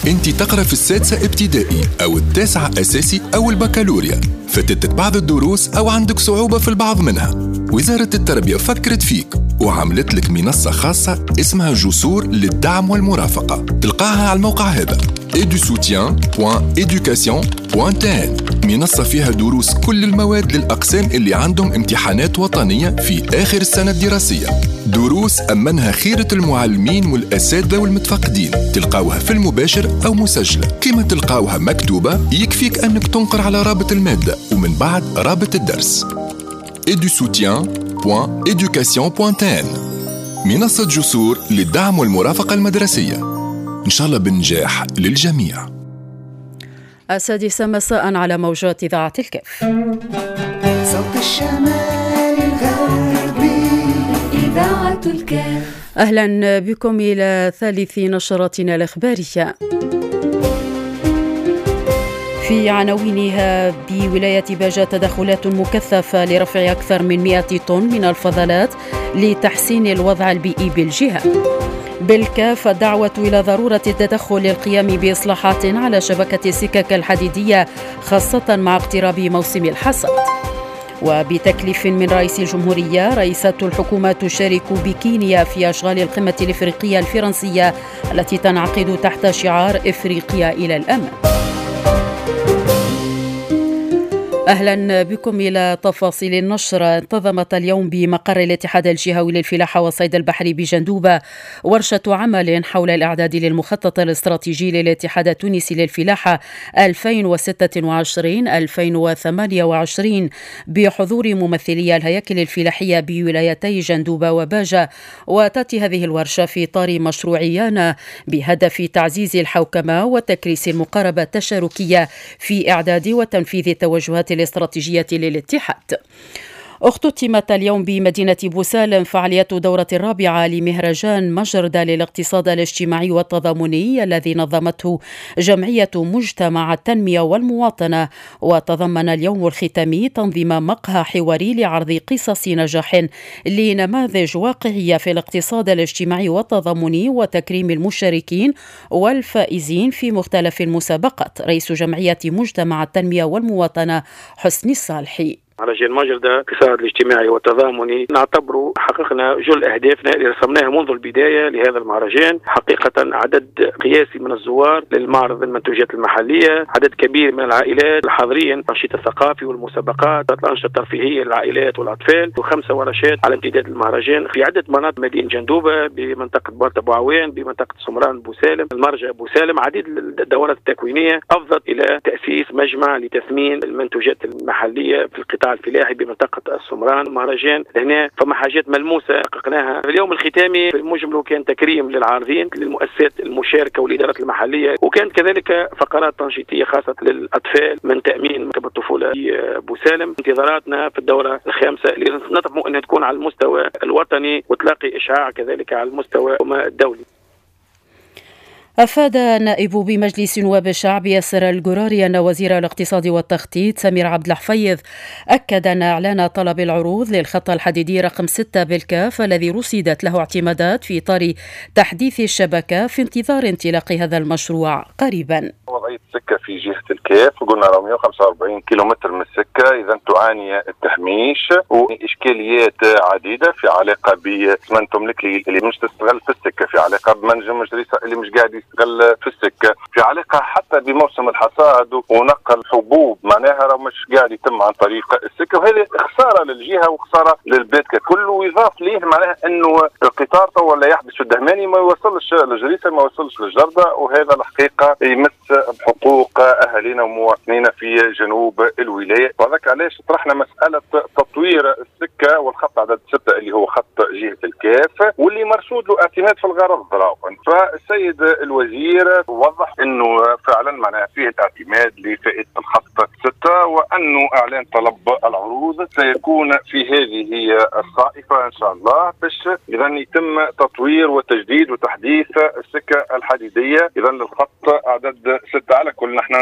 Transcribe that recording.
انت تقرأ في السادسة ابتدائي أو التاسعة أساسي أو البكالوريا، فاتتك بعض الدروس أو عندك صعوبة في البعض منها. وزارة التربية فكرت فيك وعملت لك منصة خاصة اسمها جسور للدعم والمرافقة. تلقاها على الموقع هذا edusoutien.education.tn. منصة فيها دروس كل المواد للأقسام اللي عندهم امتحانات وطنية في آخر السنة الدراسية. دروس أمنها خيرة المعلمين والأساتذة والمتفقدين. تلقاوها في المباشر أو مسجلة. كما تلقاوها مكتوبة يكفيك أنك تنقر على رابط المادة ومن بعد رابط الدرس. edusoutien.education.tn. منصة جسور للدعم والمرافقة المدرسية، إن شاء الله بالنجاح للجميع. 6 مساء على موجات إذاعة الكف. صوت الشمال الغربي إذاعة الكف. أهلا بكم إلى ثالث نشراتنا الإخبارية. في عناوينها: بولاية باجة تدخلات مكثفة لرفع أكثر من 100 طن من الفضلات لتحسين الوضع البيئي بالجهة. بالكاف الدعوة إلى ضرورة التدخل للقيام بإصلاحات على شبكة السكك الحديدية خاصة مع اقتراب موسم الحصاد. وبتكليف من رئيس الجمهورية، رئيسة الحكومة تشارك بكينيا في أشغال القمة الإفريقية الفرنسية التي تنعقد تحت شعار إفريقيا إلى الأمام. أهلا بكم إلى تفاصيل النشر. انتظمت اليوم بمقر الاتحاد الجهوي للفلاحة والصيد البحري بجندوبة ورشة عمل حول الإعداد للمخطط الاستراتيجي للاتحاد التونسي للفلاحة 2026-2028 بحضور ممثلي الهياكل الفلاحية بولايتي جندوبة وباجة. وتأتي هذه الورشة في إطار مشروع يانا بهدف تعزيز الحوكمة وتكريس المقاربة التشاركية في إعداد وتنفيذ التوجهات الاستراتيجية للاتحاد. اختتمت اليوم بمدينة بوسالم فعاليات دورة الرابعة لمهرجان مجردة للاقتصاد الاجتماعي والتضامني الذي نظمته جمعية مجتمع التنمية والمواطنة. وتضمن اليوم الختامي تنظيم مقهى حواري لعرض قصص نجاح لنماذج واقعية في الاقتصاد الاجتماعي والتضامني وتكريم المشاركين والفائزين في مختلف المسابقات. رئيس جمعية مجتمع التنمية والمواطنة حسني الصالحي: مهرجان مجردة الاقتصاد الاجتماعي والتضامني نعتبر حققنا جل أهدافنا اللي رسمناها منذ البداية لهذا المهرجان. حقيقة عدد قياسي من الزوار للمعرض المنتوجات المحلية، عدد كبير من العائلات الحاضرين، النشاط الثقافي والمسابقات، الأنشطة الترفيهية للعائلات والأطفال، و5 ورشات على امتداد المهرجان في عدة مناطق مدينة جندوبة، بمنطقة بورتا بوعوين، بمنطقة سمران بوسالم، المرجع بوسالم. عديد الدورات التكوينية أفضت إلى تأسيس مجمع لتثمين المنتوجات المحلية في القطاع الفلاحي بمنطقة السمران. مهرجان هنا فما حاجات ملموسة حققناها. اليوم الختامي في المجمل كان تكريم للعارضين، للمؤسسات المشاركة والإدارات المحلية، وكانت كذلك فقرات تنشيطية خاصة للأطفال من تأمين مكتب الطفولة في بوسالم. انتظاراتنا في الدورة الخامسة اللي نطمح أنها تكون على المستوى الوطني وتلاقي إشعاع كذلك على المستوى الدولي. أفاد نائب بمجلس نواب الشعب ياسر القراري أن وزير الاقتصاد والتخطيط سمير عبد الحفيظ أكد أن إعلان طلب العروض للخط الحديدي رقم 6 بالكاف الذي رصدت له اعتمادات في إطار تحديث الشبكة في انتظار انطلاق هذا المشروع قريبا. وضعية السكة في جهة الكاف قلنا 145 كيلومتر من السكة إذا تعاني التهميش وإشكاليات عديدة في علاقة بمن تملك اللي مش تستغل في السكة، في علاقة بمن اللي مش قاعد يستغل في السكة، في علاقة حتى بموسم الحصاد ونقل حبوب معناها مش قاعد يتم عن طريق السكة، وهذه خسارة للجهة وخسارة للبلاد ككل. ويضاف ليه معناها انه القطار ولا يحبس في الدهماني ما يوصلش للجريسة ما يوصلش للجردة، وهذا الحقيقة يمس بحقوق اهالينا ومواطنينا في جنوب الولاية. وذلك علاش طرحنا مسألة تطوير السكة والخط عدد 6 اللي هو خط جهة الكاف واللي مرصود له اعتماد في الغرض ضراوة. فالسيد الوزير وضح انه فعلا معناها فيه الاعتماد لفائدة الخط 6 وانه اعلان طلب العروض سيكون في هذه الصائفة ان شاء الله باش اذا يتم تطوير وتجديد وتحديث السكة الحديدية اذا للخط عدد 6. على كل نحن